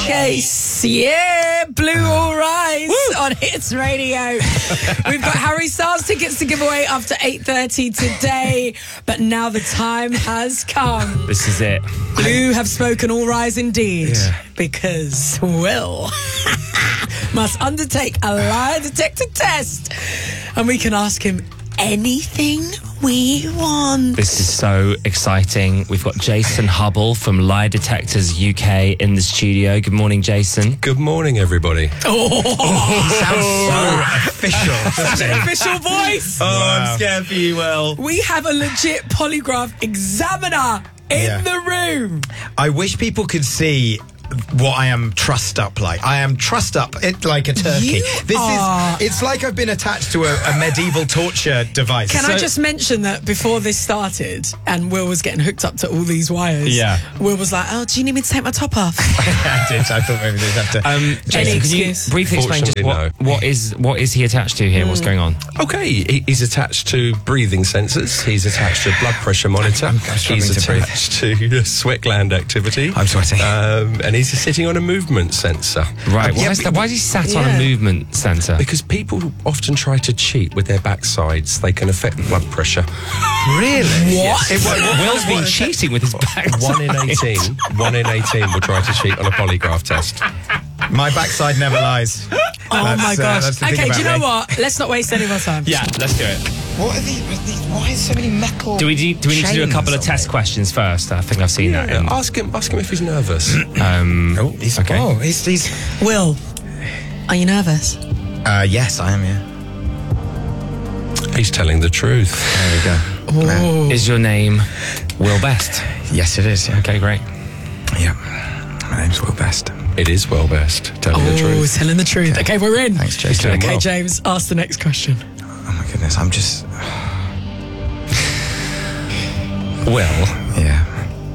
Chase, yeah, Blue All Rise on Hits Radio. We've got Harry Styles tickets to give away after 8:30 today, but now the time has come. This is it. Blue have spoken all rise indeed, because Will must undertake a lie detector test, and we can ask him anything we want. This is so exciting. We've got Jason Hubble from Lie Detectors UK in the studio. Good morning, Jason. Good morning, everybody. Sounds so official. Such an official voice. I'm scared for you, Will. We have a legit polygraph examiner in the room. I wish people could see what I am trussed up like. I am trussed up like a turkey. It's like I've been attached to a medieval torture device. Can I just mention that before this started and Will was getting hooked up to all these wires, Will was like, oh, do you need me to take my top off? I did. I thought maybe they'd have to. Jason, can you briefly explain just what is he attached to here? What's going on? Okay, he's attached to breathing sensors. He's attached to blood pressure monitor. He's attached to sweat gland activity. I'm sweating. And he's sitting on a movement sensor. Right. Why is he sat on a movement sensor? Because people often try to cheat with their backsides. They can affect blood pressure. Really? What? Will's been cheating with his backside. 1 in 18 will try to cheat on a polygraph test. My backside never lies. Oh my gosh. That's the thing Okay, about do you know me. what? Let's not waste any more time. Yeah, let's do it. What are these? Why is so many metal? Do we need to do a couple of test questions first? I think I've seen that. Ask him if he's nervous. He's okay. Oh, he's. Will, are you nervous? Yes, I am. Yeah. He's telling the truth. There we go. Is your name Will Best? Yes, it is. Yeah. Okay, great. Yeah. My name's Will Best. It is Will Best, telling the truth. Telling the truth. Okay, we're in. Thanks, Jason. Okay, James, ask the next question. Oh my goodness, I'm just. Will, Yeah.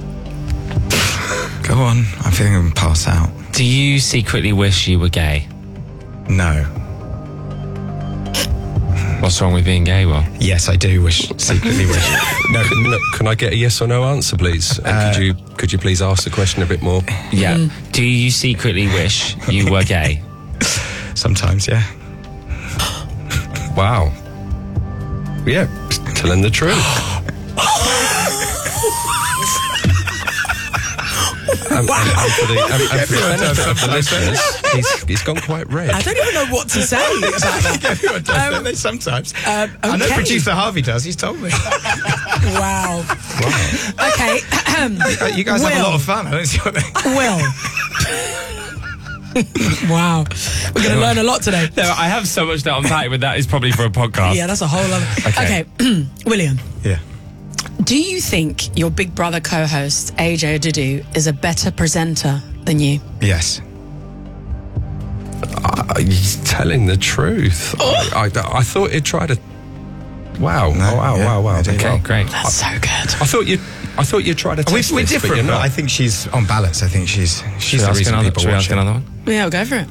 Go on. I'm feeling I'm pass out. do you secretly wish you were gay? No. What's wrong with being gay, Will? Yes, I do secretly wish. No, can I get a yes or no answer, please? And could you please ask the question a bit more? Yeah. Do you secretly wish you were gay? Sometimes, yeah. Wow. Yeah, telling the truth. And for the benefit of the listeners, he's gone quite red. I don't even know what to say about that. Everyone does, don't they? Sometimes. I know okay. producer Harvey does. He's told me. Wow. Okay. You guys have a lot of fun. I don't see what they... Will. Wow. We're going to learn a lot today. No, I have so much to unpack, but that is probably for a podcast. Yeah, that's a whole other... Okay. William. Yeah. Do you think your Big Brother co-host, AJ Dudu, is a better presenter than you? Yes. He's telling the truth. I thought he'd try to... Wow. No, Wow. Okay, great. That's so good. I thought you'd try to test We're this, different, but you're but not. I think she's on balance. I think she's Should the we reason people ask watch it. another one? Yeah, we'll go for it.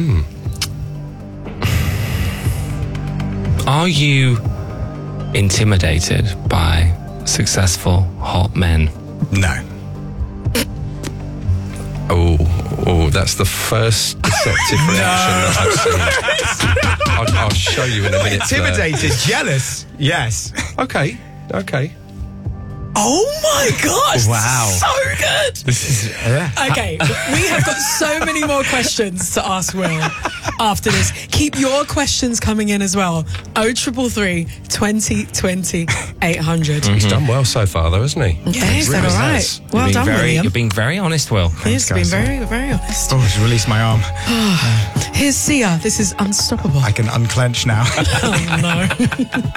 Are you intimidated by successful hot men? No. Oh, that's the first deceptive reaction that I've seen. I'll show you in a minute. Intimidated, jealous. Yes. Okay. Oh my gosh. Wow. So good. This is... Okay, we have got so many more questions to ask Will after this. Keep your questions coming in as well. 0333 2020 800. He's done well so far, though, hasn't he? Yeah, he's done all right. Well done, William. You're being very honest, Will. He's been guys. very, very honest. Oh, just released my arm. Here's Sia. This is Unstoppable. I can unclench now. Oh, no.